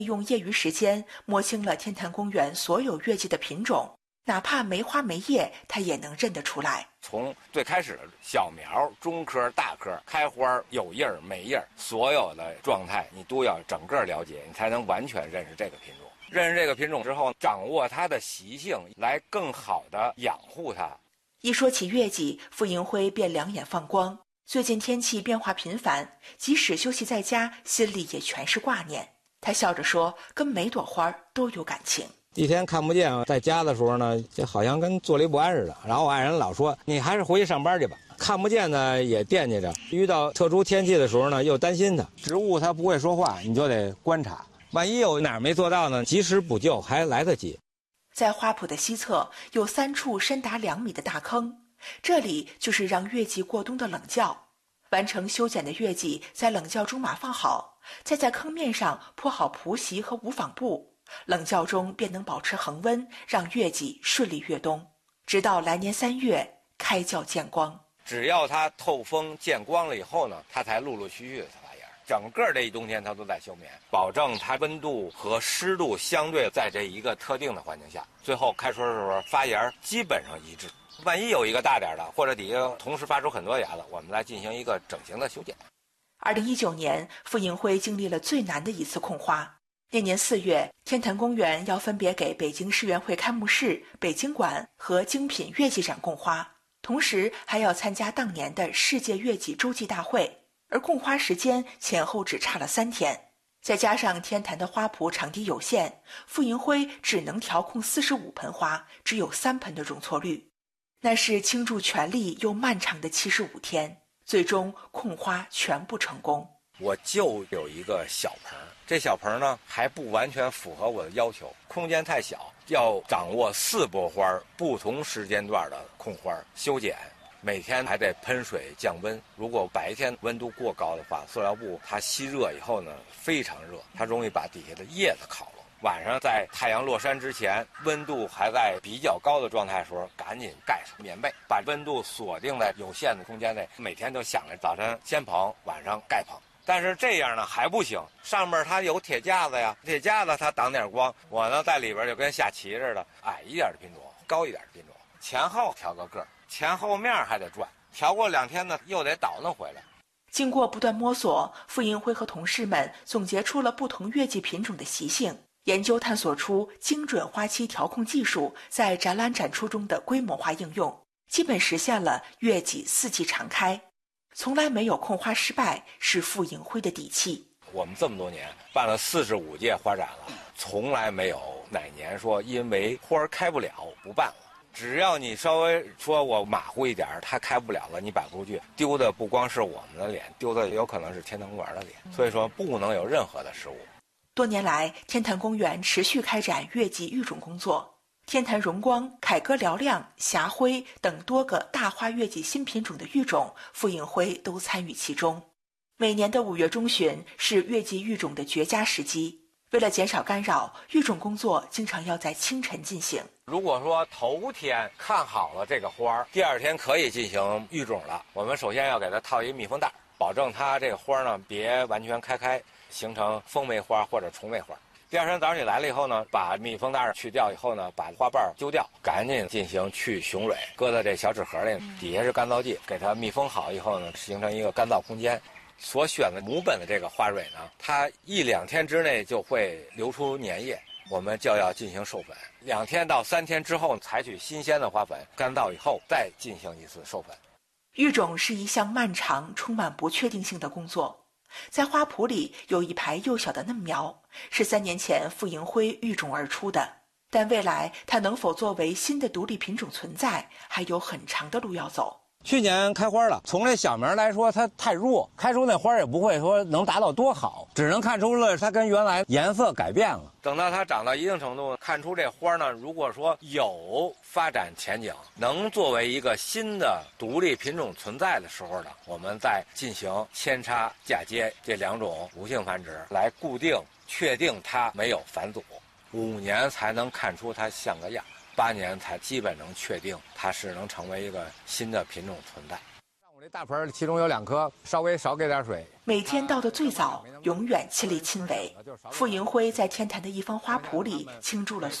用业余时间摸清了天坛公园所有月季的品种，哪怕没花没叶，他也能认得出来。 从最开始的小苗、中颗、大颗，开花有叶儿没叶儿，所有的状态你都要整个了解，你才能完全认识这个品种。认识这个品种之后，掌握它的习性，来更好的养护它。 一说起月季，傅迎辉便两眼放光。最近天气变化频繁，即使休息在家，心里也全是挂念。他笑着说，跟每朵花都有感情。 一天看不见，在家的时候呢，就好像跟坐立不安似的。然后我爱人老说，你还是回去上班去吧。看不见呢也惦记着，遇到特殊天气的时候呢，又担心它。植物它不会说话，你就得观察，万一有哪儿没做到呢，及时补救还来得及。 在花圃的西侧有3处深达2米的大坑，这里就是让月季过冬的冷窖。完成修剪的月季在冷窖中码放好，再在坑面上铺好蒲席和无纺布，冷窖中便能保持恒温，让月季顺利越冬，直到来年3月开窖见光。 只要它透风见光了以后呢，它才陆陆续续的发芽。整个这一冬天它都在休眠，保证它温度和湿度相对在这一个特定的环境下，最后开春的时候发芽基本上一致。万一有一个大点的，或者底下同时发出很多芽子，我们来进行一个整形的修剪。 2019年，傅迎辉经历了最难的一次控花。那年4月，天坛公园要分别给北京世园会开幕式、北京馆和精品月季展供花，同时还要参加当年的世界月季洲际大会，而供花时间前后只差了3天。再加上天坛的花圃场地有限，傅迎辉只能调控45盆花，只有3盆的容错率。那是倾注全力又漫长的75天，最终控花全部成功。 我就有一个小盆，这小盆呢还不完全符合我的要求，空间太小，要掌握4波花，不同时间段的控花修剪，每天还得喷水降温。如果白天温度过高的话，塑料布它吸热以后呢非常热，它容易把底下的叶子烤了。晚上在太阳落山之前，温度还在比较高的状态的时候，赶紧盖上棉被，把温度锁定在有限的空间内。每天都想着早晨先捧，晚上盖捧。但是这样呢还不行，上面它有铁架子呀，铁架子它挡点光，我呢在里边就跟下棋似的，矮一点的品种，高一点的品种，前后调个个，前后面还得转，调过2天呢又得倒腾回来。 经过不断摸索，傅迎辉和同事们总结出了不同月季品种的习性，研究探索出精准花期调控技术在展览展出中的规模化应用，基本实现了月季4季常开。从来没有控花失败，是傅迎辉的底气。 我们这么多年办了45届花展了，从来没有哪年说因为花开不了不办了。只要你稍微说我马虎一点，它开不了了，你摆不出去，丢的不光是我们的脸，丢的有可能是天坛公园的脸。所以说不能有任何的失误。 多年来，天坛公园持续开展月季育种工作，天坛荣光、凯歌嘹亮、霞辉等多个大花月季新品种的育种，傅迎辉都参与其中。每年的5月中旬是月季育种的绝佳时机，为了减少干扰，育种工作经常要在清晨进行。 如果说头天看好了这个花，第2天可以进行育种了，我们首先要给它套一密封袋，保证它这个花呢别完全开，形成风梅花或者虫梅花。第2天早上起来了以后呢，把密封袋去掉以后呢，把花瓣揪掉，赶紧进行去雄蕊，搁在这小纸盒里，底下是干燥剂，给它密封好以后呢，形成一个干燥空间。所选的母本的这个花蕊呢，它1-2天之内就会流出粘液，我们就要进行授粉。2天到3天之后，采取新鲜的花粉，干燥以后再进行一次授粉。 育种是一项漫长、充满不确定性的工作。在花圃里有一排幼小的嫩苗，是3年前傅迎辉育种而出的，但未来它能否作为新的独立品种存在，还有很长的路要走。 去年开花了，从这小苗来说它太弱，开出那花也不会说能达到多好，只能看出了它跟原来颜色改变了。 等到它长到一定程度，看出这花呢，如果说有发展前景，能作为一个新的独立品种存在的时候呢，我们再进行扦插、嫁接这2种无性繁殖，来固定确定它没有返祖。5年才能看出它像个样，8年才基本能确定它是能成为一个新的品种存在。 大盆其中有2棵，稍微少给点水。 每天到的最早，永远亲力亲为。傅迎辉在天坛的一方花圃里倾注了